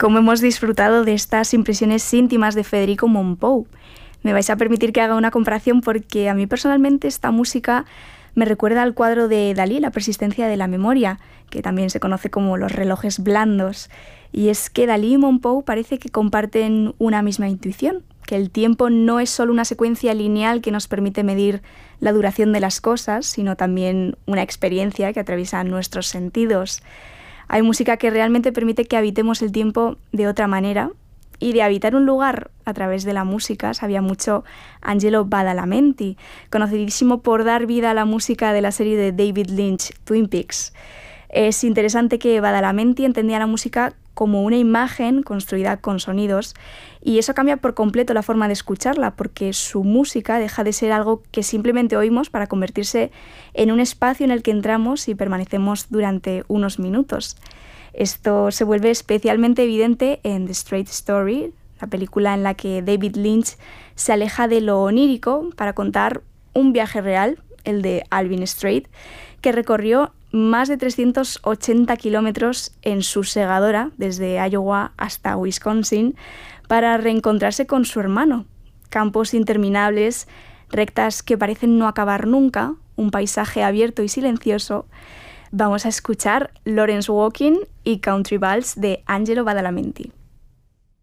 cómo hemos disfrutado de estas impresiones íntimas de Federico Mompou. Me vais a permitir que haga una comparación porque a mí personalmente esta música me recuerda al cuadro de Dalí, La persistencia de la memoria, que también se conoce como los relojes blandos. Y es que Dalí y Mompou parece que comparten una misma intuición, que el tiempo no es solo una secuencia lineal que nos permite medir la duración de las cosas, sino también una experiencia que atraviesa nuestros sentidos. Hay música que realmente permite que habitemos el tiempo de otra manera, y de habitar un lugar a través de la música sabía mucho Angelo Badalamenti, conocidísimo por dar vida a la música de la serie de David Lynch, Twin Peaks. Es interesante que Badalamenti entendía la música como una imagen construida con sonidos, y eso cambia por completo la forma de escucharla, porque su música deja de ser algo que simplemente oímos para convertirse en un espacio en el que entramos y permanecemos durante unos minutos. Esto se vuelve especialmente evidente en The Straight Story, la película en la que David Lynch se aleja de lo onírico para contar un viaje real, el de Alvin Strait, que recorrió más de 380 kilómetros en su segadora desde Iowa hasta Wisconsin para reencontrarse con su hermano. Campos interminables, rectas que parecen no acabar nunca, un paisaje abierto y silencioso. Vamos a escuchar Lawrence Walking y Country Vals de Angelo Badalamenti.